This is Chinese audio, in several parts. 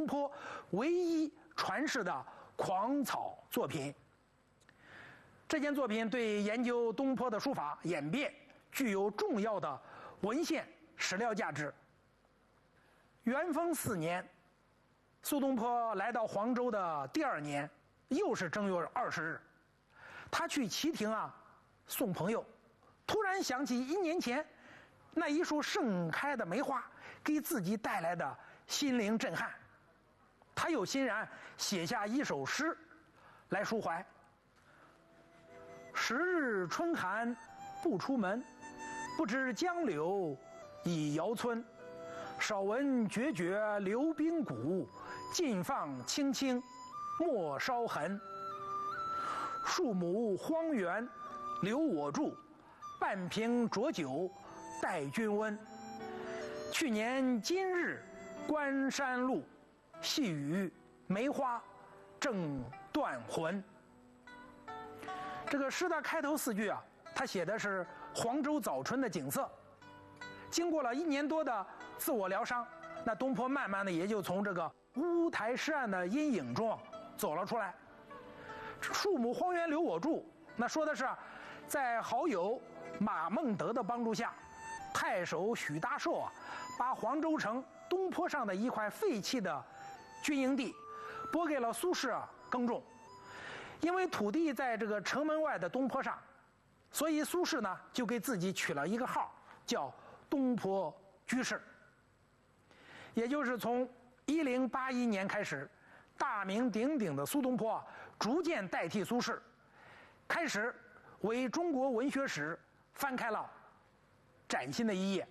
东坡唯一传世的狂草作品。这件作品对研究东坡的书法演变具有重要的文献史料价值。元丰4年，苏东坡来到黄州的第2年，又是正月20日，他去旗亭送朋友，突然想起1年前那一束盛开的梅花给自己带来的心灵震撼，他又欣然写下一首诗来抒怀。10日春寒不出门，不知江柳已遥村。少闻决绝流冰谷，尽放青青莫烧痕。树亩荒原留我住，半瓶浊酒待君温。去年今日关山路，细雨梅花正断魂。这个诗的开头4句他写的是黄州早春的景色。经过了1年多的自我疗伤，那东坡慢慢的也就从这个乌台诗案的阴影中走了出来。树亩荒原留我住，那说的是在好友马孟德的帮助下，太守许大寿把黄州城东坡上的一块废弃的军营地拨给了苏轼耕种。因为土地在这个城门外的东坡上，所以苏轼呢就给自己取了一个号，叫东坡居士。也就是从1081年开始，大名鼎鼎的苏东坡逐渐代替苏轼，开始为中国文学史翻开了崭新的一页。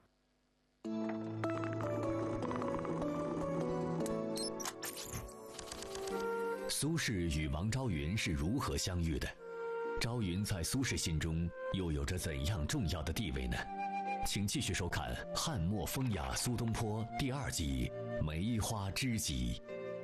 苏轼与王昭云是如何相遇的？昭云在苏轼心中又有着怎样重要的地位呢？请继续收看《汉末风雅苏东坡》第2集《梅花知己》。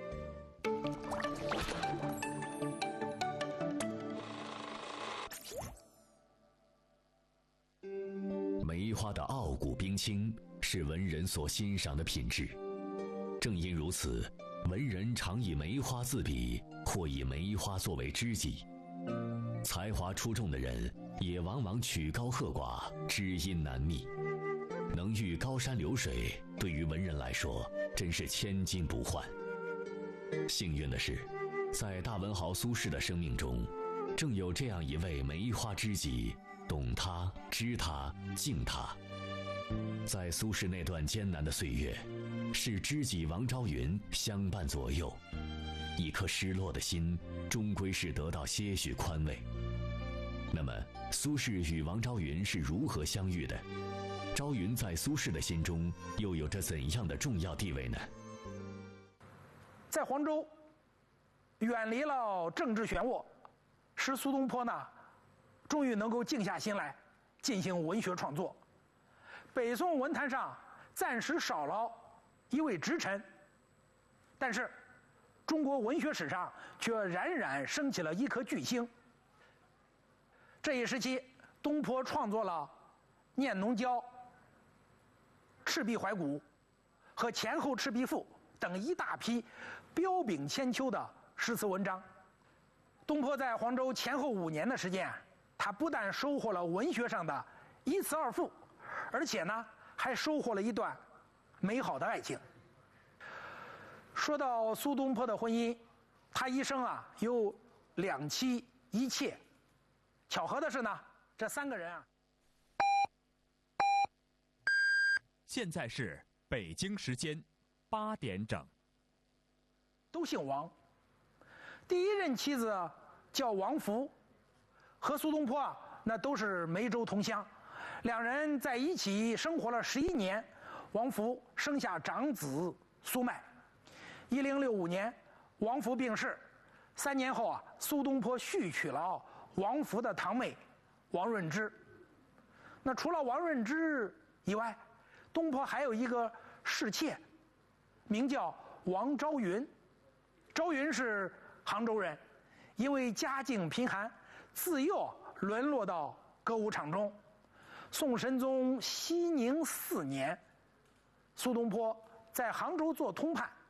梅花的傲骨冰清是文人所欣赏的品质，正因如此，文人常以梅花自比，或以梅花作为知己。才华出众的人也往往曲高和寡，知音难觅。能遇高山流水，对于文人来说真是千金不换。幸运的是，在大文豪苏轼的生命中，正有这样一位梅花知己，懂他、知他、敬他。在苏轼那段艰难的岁月，是知己王昭云相伴左右，一颗失落的心终归是得到些许宽慰。那么苏轼与王昭云是如何相遇的？昭云在苏轼的心中又有着怎样的重要地位呢？ 在黄州远离了政治漩涡，使苏东坡呢终于能够静下心来进行文学创作。北宋文坛上暂时少了一位直臣，但是中国文学史上却冉冉升起了一颗巨星。这一时期，东坡创作了《念奴娇》《赤壁怀古》和《前后赤壁赋》等一大批彪炳千秋的诗词文章。东坡在黄州前后5年的时间，他不但收获了文学上的一词二赋，而且呢还收获了一段美好的爱情。说到苏东坡的婚姻，他一生有2妻1妾。巧合的是呢，这3个人现在是北京时间8点整， 都姓王。第一任妻子叫王弗，和苏东坡那都是梅州同乡，两人在一起生活了11年。王弗生下长子苏迈。1065年，王弗病逝。3年后苏东坡续娶了王弗的堂妹王润之。那除了王润之以外，东坡还有一个侍妾，名叫王昭云。昭云是杭州人，因为家境贫寒，自幼沦落到歌舞场中。宋神宗熙宁4年，苏东坡在杭州做通判，